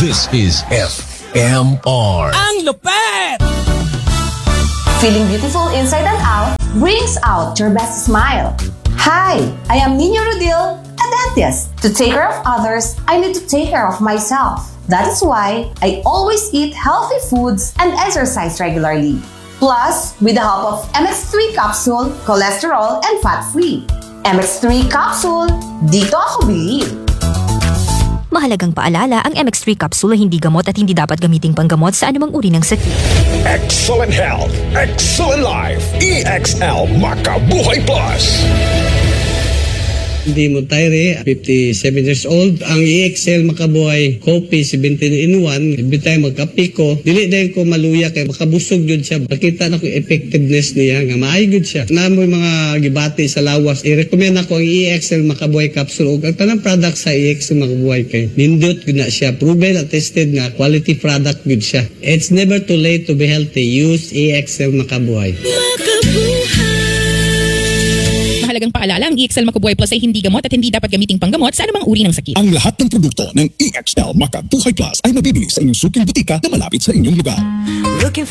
This is FMR. Ang lupet! Feeling beautiful inside and out brings out your best smile. Hi, I am Nino Rodil, a dentist. To take care of others, I need to take care of myself. That is why I always eat healthy foods and exercise regularly. Plus, with the help of MX3 capsule, cholesterol and fat-free. MX3 capsule, dito ako believe. Mahalagang paalala, ang MX3 capsule ay hindi gamot at hindi dapat gamiting panggamot sa anumang uri ng sakit. Excellent health, excellent life. EXL Makabuhay Plus. Hindi mo Tyre, 57 years old. Ang EXL Makabuhay Coffee 17-in-1. Every time magkape ko, dili dahil ko maluya kay makabusog yun siya. Pakita na ko effectiveness niya nga maayo yun siya. Na mo mga gibati sa lawas, i-recommend ako ang EXL Makabuhay Capsule. Ang tanang product sa EXL Makabuhay kay nindot yun na siya. Proven at tested nga quality product yun siya. It's never too late to be healthy. Use EXL Makabuhay. Mahalagang paalala, ang EXL Makabuhay Plus ay hindi gamot at hindi dapat gamiting panggamot sa anumang uri ng sakit. Ang lahat ng produkto ng EXL Makabuhay Plus ay mabibili sa inyong suking butika na malapit sa inyong lugar. Looking